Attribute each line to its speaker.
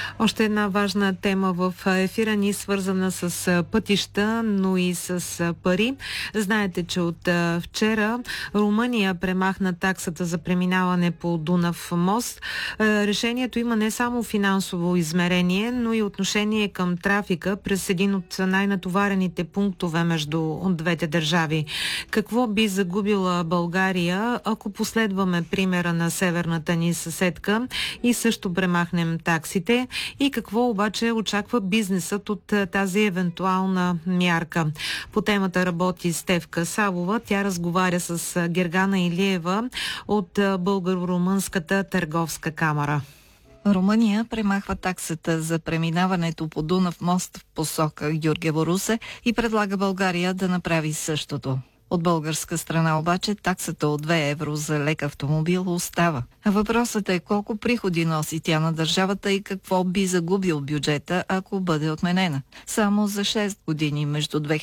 Speaker 1: Още една важна тема в ефира ни, свързана с пътища, но и с пари. Знаете, че от вчера Румъния премахна таксата за преминаване по Дунав мост. Решението има не само финансово измерение, но и отношение към трафика през един от най-натоварените пунктове между двете държави. Какво би загубила България, ако последваме примера на северната ни съседка и също премахнем таксите? И какво обаче очаква бизнесът от тази евентуална мярка? По темата работи Стефка Савова. Тя разговаря с Гергана Илиева от Българо-румънската търговска камара.
Speaker 2: Румъния премахва таксата за преминаването по Дунав мост в посока Гюргево-Русе и предлага България да направи същото. От българска страна обаче таксата от 2 евро за лек автомобил остава. Въпросът е колко приходи носи тя на държавата и какво би загубил бюджета, ако бъде отменена. Само за 6 години между